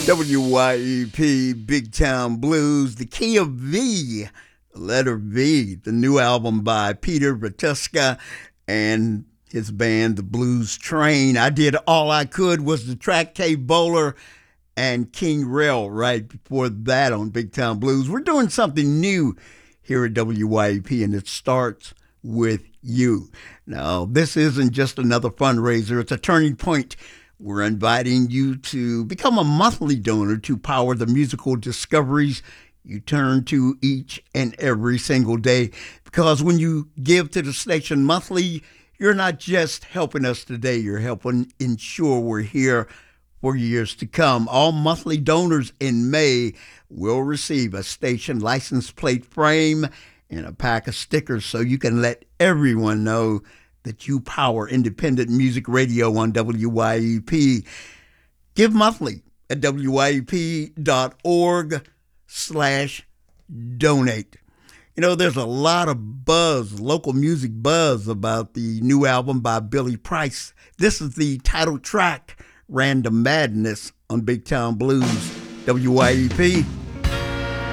WYEP, Big Town Blues, The Key of V, Letter V, the new album by Peter Vituska and his band, The Blues Train. I Did All I Could was the track Cave Bowler and King Rail right before that on Big Town Blues. We're doing something new here at WYEP, and it starts with you. Now, this isn't just another fundraiser, it's a turning point. We're inviting you to become a monthly donor to power the musical discoveries you turn to each and every single day. Because when you give to the station monthly, you're not just helping us today, you're helping ensure we're here for years to come. All monthly donors in May will receive a station license plate frame and a pack of stickers so you can let everyone know that you power independent music radio on WYEP. Give monthly at wyep.org/donate. You know, there's a lot of buzz, local music buzz, about the new album by Billy Price. This is the title track, Random Madness, on Big Town Blues, WYEP.